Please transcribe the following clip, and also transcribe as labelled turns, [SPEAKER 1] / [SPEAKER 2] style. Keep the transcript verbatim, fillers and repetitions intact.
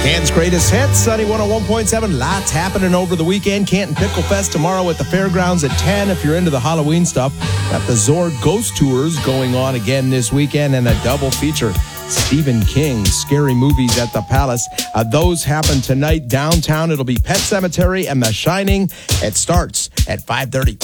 [SPEAKER 1] Canton's greatest hits, Sunny one oh one point seven. Lots happening over the weekend. Canton Pickle Fest tomorrow at the fairgrounds at ten. If you're into the Halloween stuff, got the Zord Ghost Tours going on again this weekend and a double feature. Stephen King, Scary Movies at the Palace. Uh, those happen tonight downtown. It'll be Pet Cemetery and The Shining. It starts at five thirty.